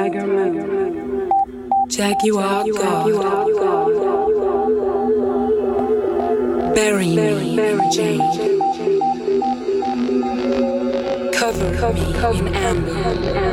Jaguar God, bury me in jade, cover me in amber.